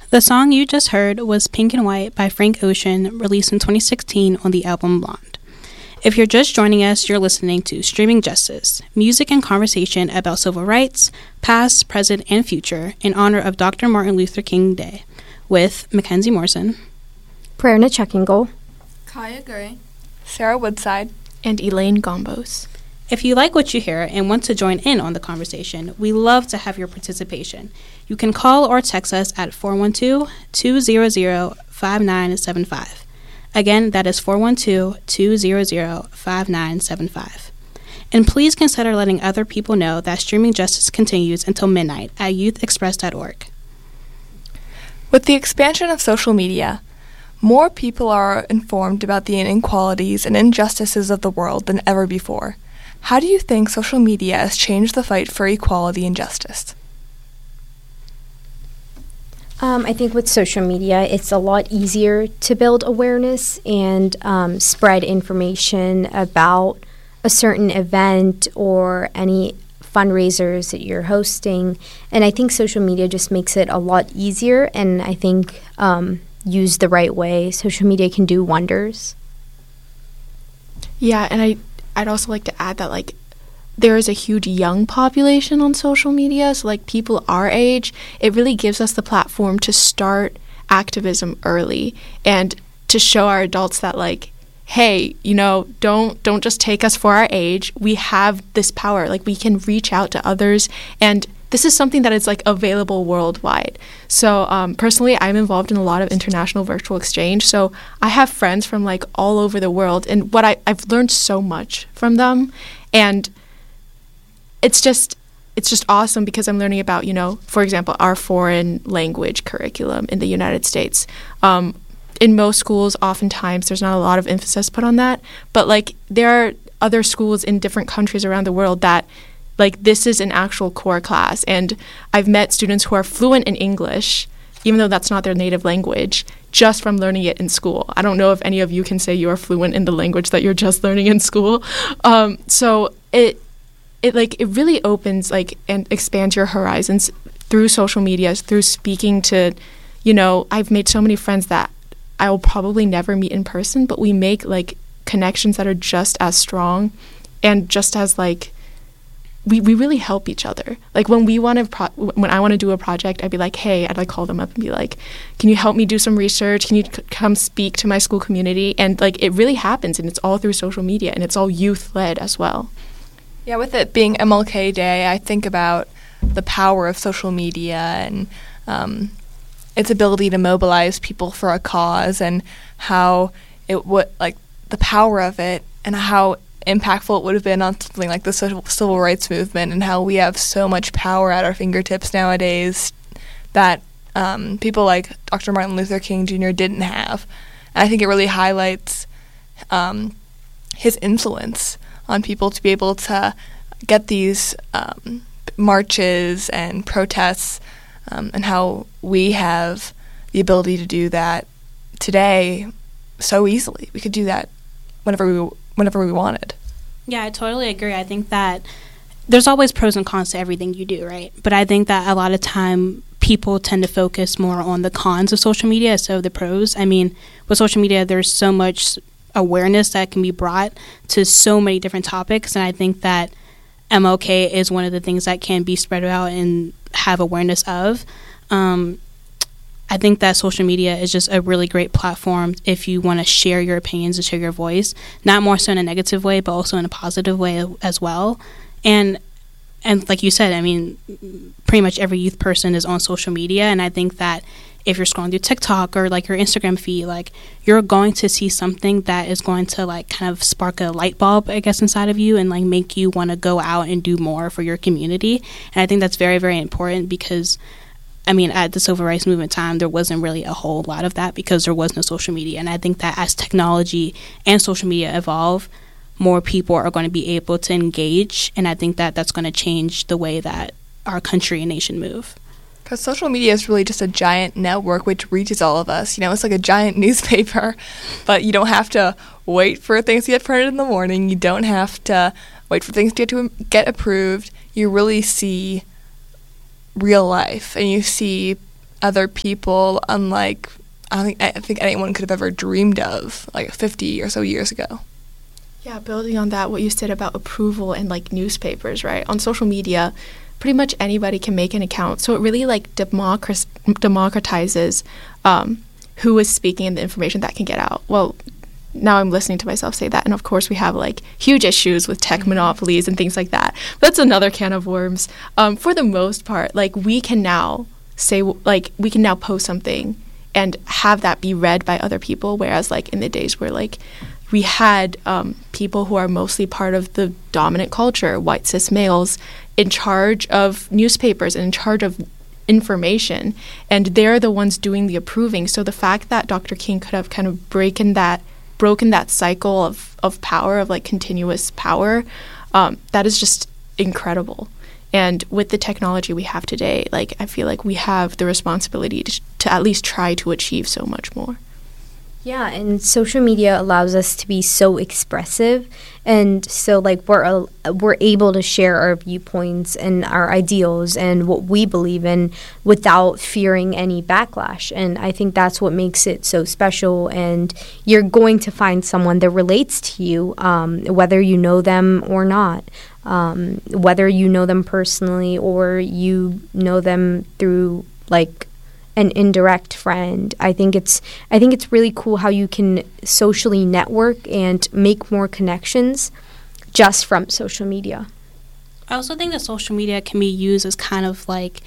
The song you just heard was Pink and White by Frank Ocean, released in 2016 on the album Blonde. If you're just joining us, you're listening to Streaming Justice, music and conversation about civil rights, past, present, and future, in honor of Dr. Martin Luther King Day, with Mackenzie Morrison, Prerna Checkingle, Kaya Gray, Sarah Woodside, and Elaine Gombos. If you like what you hear and want to join in on the conversation, we love to have your participation. You can call or text us at 412-200-5975. Again, that is 412-200-5975. And please consider letting other people know that Streaming Justice continues until midnight at youthexpress.org. With the expansion of social media, more people are informed about the inequalities and injustices of the world than ever before. How do you think social media has changed the fight for equality and justice? I think with social media, it's a lot easier to build awareness and spread information about a certain event or any fundraisers that you're hosting. And I think social media just makes it a lot easier, and I think used the right way, social media can do wonders. Yeah, and I'd also like to add that, like, there is a huge young population on social media, so, like, people our age, it really gives us the platform to start activism early and to show our adults that, like, hey, you know, don't just take us for our age. We have this power. Like, we can reach out to others, and this is something that is, like, available worldwide. So personally, I'm involved in a lot of international virtual exchange. So I have friends from, like, all over the world, and what I've learned so much from them. And it's just awesome because I'm learning about, you know, for example, our foreign language curriculum in the United States. In most schools, oftentimes, there's not a lot of emphasis put on that. But, like, there are other schools in different countries around the world that, like, this is an actual core class. And I've met students who are fluent in English, even though that's not their native language, just from learning it in school. I don't know if any of you can say you are fluent in the language that you're just learning in school. So it really opens, like, and expands your horizons through social media, through speaking to, you know, I've made so many friends that I will probably never meet in person, but we make, like, connections that are just as strong and just as, like, we really help each other. Like, when I want to do a project, I'd be like, hey, I'd, like, call them up and be like, can you help me do some research? Can you come speak to my school community? And, like, it really happens, and it's all through social media, and it's all youth-led as well. Yeah, with it being MLK Day, I think about the power of social media and its ability to mobilize people for a cause, and how it would, like, the power of it, and how impactful it would have been on something like the civil rights movement, and how we have so much power at our fingertips nowadays that people like Dr. Martin Luther King Jr. didn't have. And I think it really highlights his influence on people to be able to get these marches and protests, and how we have the ability to do that today so easily. We could do that whenever we wanted. Yeah, I totally agree. I think that there's always pros and cons to everything you do, right? But I think that a lot of time people tend to focus more on the cons of social media instead of the pros. I mean, with social media, there's so much awareness that can be brought to so many different topics, and I think that MLK is one of the things that can be spread out and have awareness of. I think that social media is just a really great platform if you want to share your opinions and share your voice, not more so in a negative way, but also in a positive way as well. And like you said, I mean, pretty much every youth person is on social media, and I think that if you're scrolling through TikTok or, like, your Instagram feed, like, you're going to see something that is going to, like, kind of spark a light bulb, I guess, inside of you, and, like, make you want to go out and do more for your community. And I think that's very, very important because, I mean, at the civil rights movement time, there wasn't really a whole lot of that because there was no social media. And I think that as technology and social media evolve, more people are going to be able to engage, and I think that that's going to change the way that our country and nation move. Because social media is really just a giant network which reaches all of us. You know, it's like a giant newspaper, but you don't have to wait for things to get printed in the morning. You don't have to wait for things to get approved. You really see real life, and you see other people unlike I think anyone could have ever dreamed of like 50 or so years ago. Yeah, building on that, what you said about approval and like newspapers, right? On social media, pretty much anybody can make an account. So it really like democratizes who is speaking and the information that can get out. Well, now I'm listening to myself say that. And of course, we have like huge issues with tech monopolies and things like that. That's another can of worms. For the most part, like we can now post something and have that be read by other people. Whereas like in the days where like we had people who are mostly part of the dominant culture, white cis males, in charge of newspapers and in charge of information, and they're the ones doing the approving. So the fact that Dr. King could have kind of broken that cycle of power, of like continuous power, that is just incredible. And with the technology we have today, like I feel like we have the responsibility to at least try to achieve so much more. Yeah, and social media allows us to be so expressive, and so like we're able to share our viewpoints and our ideals and what we believe in without fearing any backlash. And I think that's what makes it so special. And you're going to find someone that relates to you, whether you know them or not, whether you know them personally or you know them through like an indirect friend. I think it's really cool how you can socially network and make more connections just from social media. I also think that social media can be used as kind of like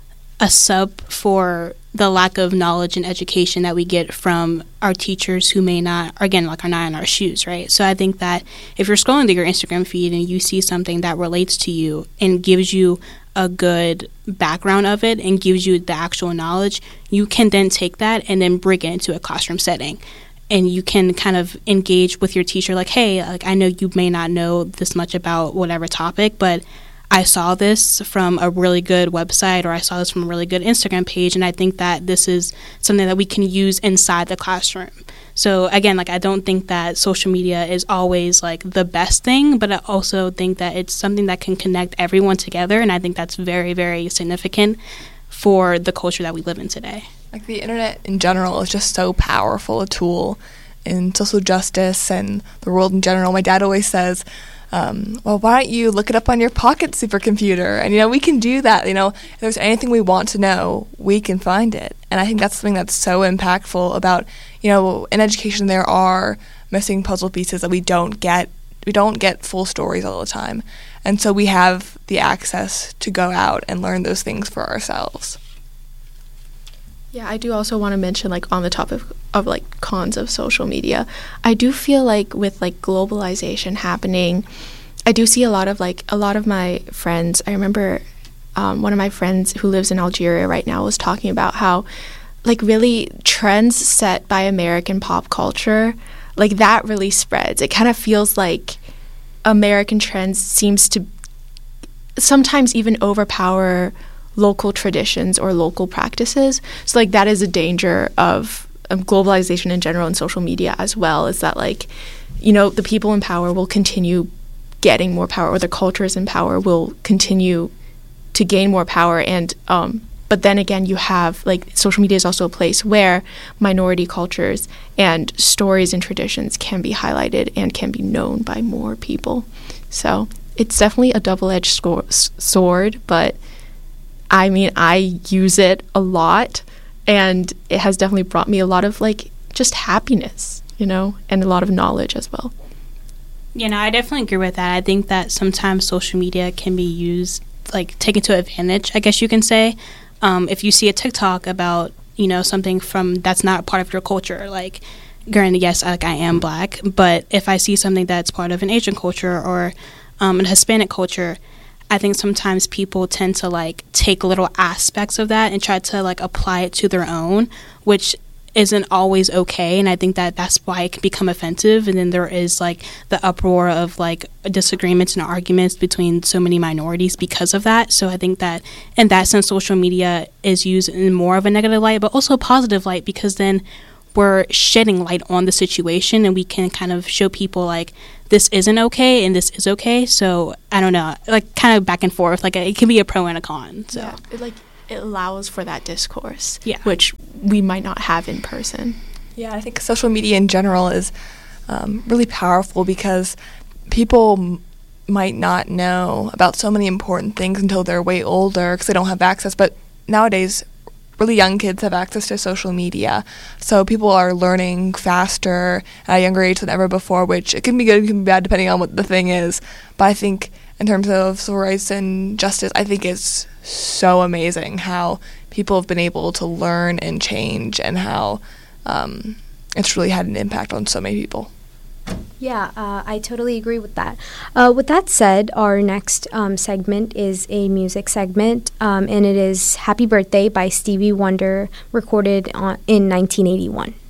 a sub for the lack of knowledge and education that we get from our teachers who may not, again, like are not in our shoes, right? So I think that if you're scrolling through your Instagram feed and you see something that relates to you and gives you a good background of it and gives you the actual knowledge, you can then take that and then bring it into a classroom setting. And you can kind of engage with your teacher like, hey, like I know you may not know this much about whatever topic, but I saw this from a really good website or I saw this from a really good Instagram page, and I think that this is something that we can use inside the classroom. So again, like I don't think that social media is always like the best thing, but I also think that it's something that can connect everyone together, and I think that's very, very significant for the culture that we live in today. Like the internet in general is just so powerful a tool in social justice and the world in general. My dad always says, well, why don't you look it up on your pocket supercomputer? And, we can do that. If there's anything we want to know, we can find it. And I think that's something that's so impactful about, in education there are missing puzzle pieces that we don't get. We don't get full stories all the time. And so we have the access to go out and learn those things for ourselves. Yeah, I do also want to mention, like, on the topic of like cons of social media, I do feel like with like globalization happening, I do see a lot of my friends. I remember one of my friends who lives in Algeria right now was talking about how like really trends set by American pop culture, like that really spreads. It kind of feels like American trends seems to sometimes even overpower local traditions or local practices. So like that is a danger of globalization in general and social media as well, is that like, the people in power will continue getting more power, or the cultures in power will continue to gain more power. And but then again, you have like social media is also a place where minority cultures and stories and traditions can be highlighted and can be known by more people. So it's definitely a double-edged sword, but I mean, I use it a lot, and it has definitely brought me a lot of like just happiness, and a lot of knowledge as well. I definitely agree with that. I think that sometimes social media can be used, like taken to advantage, I guess you can say. If you see a TikTok about, something from that's not part of your culture, like, granted, yes, like I am Black, but if I see something that's part of an Asian culture or an Hispanic culture, I think sometimes people tend to like take little aspects of that and try to like apply it to their own, which isn't always okay. And I think that that's why it can become offensive. And then there is like the uproar of like disagreements and arguments between so many minorities because of that. So I think that in that sense, social media is used in more of a negative light, but also a positive light, because then we're shedding light on the situation and we can kind of show people like this isn't okay and this is okay. So I don't know, like kind of back and forth, like it can be a pro and a con. So yeah, it allows for that discourse, Yeah. which we might not have in person. Yeah, I think social media in general is really powerful because people might not know about so many important things until they're way older because they don't have access. But nowadays, really young kids have access to social media. So people are learning faster at a younger age than ever before, which it can be good, it can be bad depending on what the thing is. But I think in terms of civil rights and justice, I think it's so amazing how people have been able to learn and change and how it's really had an impact on so many people. Yeah, I totally agree with that. With that said, our next segment is a music segment, and it is Happy Birthday by Stevie Wonder, recorded in 1981.